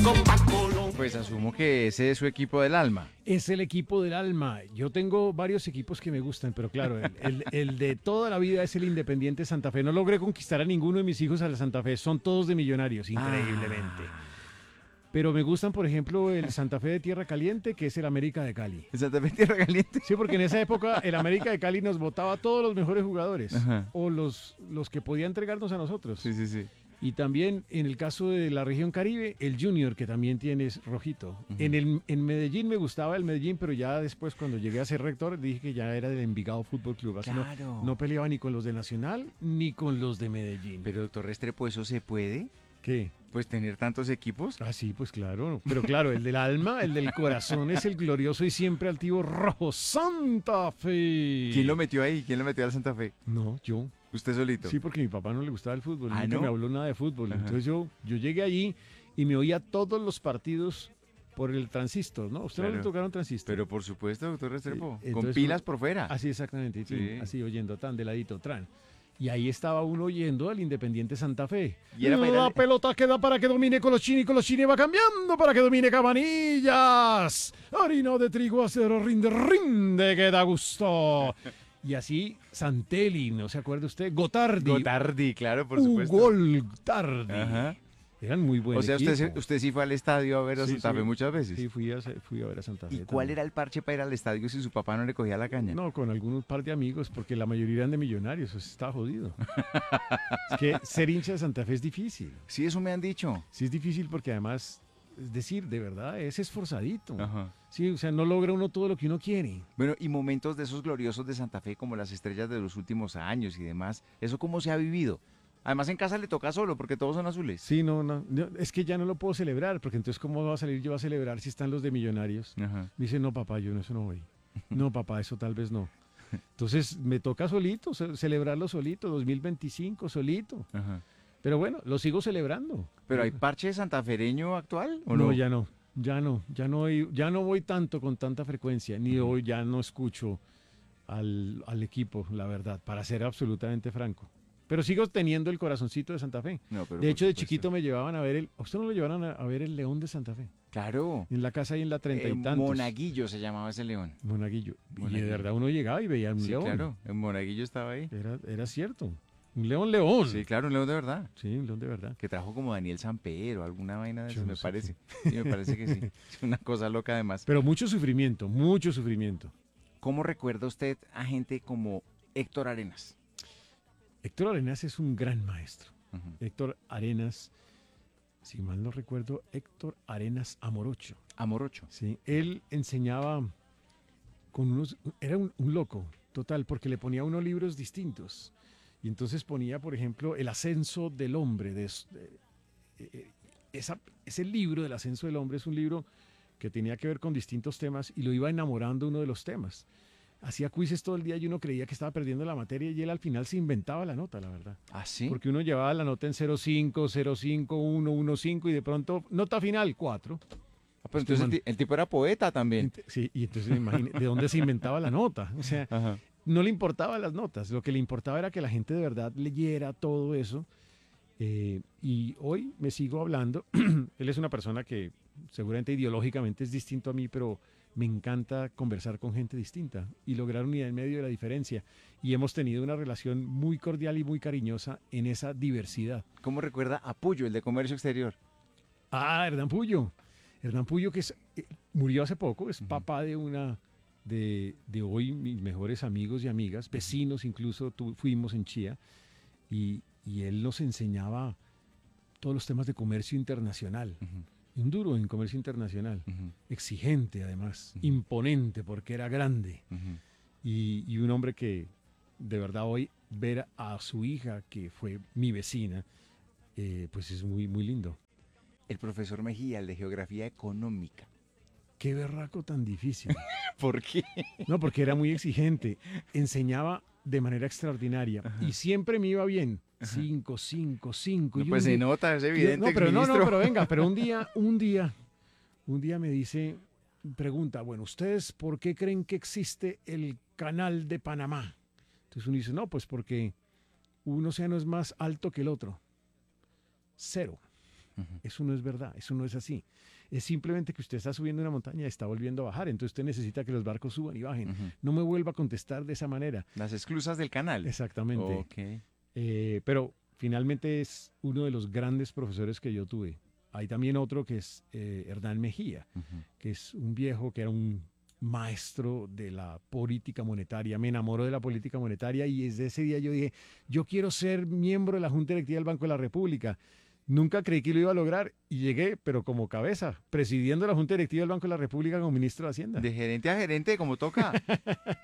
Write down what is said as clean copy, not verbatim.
Pues asumo que ese es su equipo del alma. Es el equipo del alma. Yo tengo varios equipos que me gustan, pero claro, el de toda la vida es el Independiente Santa Fe. No logré conquistar a ninguno de mis hijos a la Santa Fe. Son todos de Millonarios, increíblemente. Pero me gustan, por ejemplo, el Santa Fe de Tierra Caliente, que es el América de Cali. ¿El Santa Fe Tierra Caliente? Sí, porque en esa época el América de Cali nos botaba a todos los mejores jugadores. Ajá. O los que podía entregarnos a nosotros. Sí, sí, sí. Y también en el caso de la región Caribe, el Junior, que también tiene rojito. En Medellín me gustaba el Medellín, pero ya después cuando llegué a ser rector dije que ya era del Envigado Fútbol Club. Así Claro. no peleaba ni con los de Nacional ni con los de Medellín. Pero doctor Restrepo, ¿eso se puede? ¿Qué? Pues tener tantos equipos. Ah, sí, pues claro. Pero claro, el del alma, el del corazón es el glorioso y siempre altivo Rojo Santa Fe. ¿Quién lo metió ahí? ¿Quién lo metió al Santa Fe? No, yo. ¿Usted solito? Sí, porque a mi papá no le gustaba el fútbol, Ah, nunca ¿no? me habló nada de fútbol. Ajá. Entonces yo llegué allí y me oía todos los partidos por el transistor, ¿no? ¿Usted no Claro. le tocaron transistor? Pero por supuesto, doctor Restrepo. Sí, Con entonces pilas por fuera. Así exactamente, Sí. así oyendo tan de ladito, tran. Y ahí estaba uno oyendo al Independiente Santa Fe. Y era para ir La al- pelota queda para que domine Colochini va cambiando para que domine Cabanillas. Harina de trigo, acero, rinde, que da gusto. Y así Santelli, ¿no se acuerda usted? Gotardi. Gotardi, claro, por supuesto. Gotardi. Ajá. Eran muy buenos. O sea, usted sí fue al estadio a ver a Sí, Santa sí. Fe muchas veces. Sí, fui a ver a Santa Fe. ¿Y cuál también. era el parche para ir al estadio si su papá no le cogía la caña? No, con algunos par de amigos, porque la mayoría eran de Millonarios, eso está jodido. Es que ser hincha de Santa Fe es difícil. Sí, eso me han dicho. Sí es difícil porque además, es decir, de verdad, es esforzadito. Ajá. Sí, o sea, no logra uno todo lo que uno quiere. Bueno, y momentos de esos gloriosos de Santa Fe, como las estrellas de los últimos años y demás, ¿eso cómo se ha vivido? Además, en casa le toca solo, porque todos son azules. Sí, no, es que ya no lo puedo celebrar, porque entonces ¿cómo va a salir yo a celebrar si están los de Millonarios? Ajá. Me dice, no, papá, yo en eso no voy. No, papá, eso tal vez no. Entonces me toca solito, celebrarlo solito, 2025 solito. Ajá. Pero bueno, lo sigo celebrando. ¿Pero hay parche santafereño actual o No, no? ya no voy tanto con tanta frecuencia, ni hoy ya no escucho al equipo, la verdad, para ser absolutamente franco. Pero sigo teniendo el corazoncito de Santa Fe. No, pero De por hecho, de supuesto. chiquito me llevaban a ver ¿a usted no lo llevaron a ver el León de Santa Fe? Claro. En la casa ahí en la 30 y tantos. Monaguillo se llamaba ese león. Monaguillo. Y de Monaguillo. verdad uno llegaba y veía un Sí, león. claro. En Monaguillo estaba ahí. Era cierto. Un león. Sí, claro, un león de verdad. Sí, un león de verdad. Que trajo como Daniel Samper o alguna vaina de Yo eso, no me sé parece. Sí, me parece que sí. Es una cosa loca además. Pero mucho sufrimiento, mucho sufrimiento. ¿Cómo recuerda usted a gente como Héctor Arenas? Héctor Arenas es un gran maestro. Ujú. Héctor Arenas, si mal no recuerdo, Héctor Arenas Amorocho. Amorocho. Sí, él enseñaba con unos, era un loco, total, porque le ponía a uno libros distintos. Y entonces ponía, por ejemplo, El ascenso del hombre. Ese libro del ascenso del hombre es un libro que tenía que ver con distintos temas y lo iba enamorando uno de los temas. Hacía quizzes todo el día y uno creía que estaba perdiendo la materia y él al final se inventaba la nota, la verdad. ¿Ah, sí? Porque uno llevaba la nota en 0,5, 0,5, 1, 1,5 y de pronto, nota final, 4. Ah, pero entonces el tipo era poeta también. Sí, y entonces imagine de dónde se inventaba la nota. O sea, Ajá. no le importaban las notas, lo que le importaba era que la gente de verdad leyera todo eso. Y hoy me sigo hablando. Él es una persona que seguramente ideológicamente es distinto a mí, pero me encanta conversar con gente distinta y lograr unidad en medio de la diferencia. Y hemos tenido una relación muy cordial y muy cariñosa en esa diversidad. ¿Cómo recuerda a Puyo, el de Comercio Exterior? Ah, Hernán Puyo. Hernán Puyo, que murió hace poco, es papá de una de hoy mis mejores amigos y amigas, vecinos incluso, fuimos en Chía, y él nos enseñaba todos los temas de comercio internacional. Un duro en comercio internacional, exigente además, imponente porque era grande, y un hombre que de verdad hoy ver a su hija, que fue mi vecina, pues es muy, muy lindo. El profesor Mejía, el de Geografía Económica. Qué berraco tan difícil. ¿Por qué? No, porque era muy exigente. Enseñaba de manera extraordinaria. Y siempre me iba bien. 5, 5, 5. No, pues se nota, es evidente. Pero venga, pero un día me dice, pregunta, bueno, ¿ustedes por qué creen que existe el canal de Panamá? Entonces uno dice, no, pues porque un océano es más alto que el otro. 0. Ujú. Eso no es verdad, eso no es así. Es simplemente que usted está subiendo una montaña y está volviendo a bajar, entonces usted necesita que los barcos suban y bajen. Ujú. No me vuelva a contestar de esa manera. Las esclusas del canal. Exactamente. Ok. Pero finalmente es uno de los grandes profesores que yo tuve. Hay también otro que es Hernán Mejía, Ujú. que es un viejo que era un maestro de la política monetaria. Me enamoró de la política monetaria y desde ese día yo dije, yo quiero ser miembro de la Junta Directiva del Banco de la República. Nunca creí que lo iba a lograr y llegué, pero como cabeza, presidiendo la Junta Directiva del Banco de la República como ministro de Hacienda. De gerente a gerente, como toca.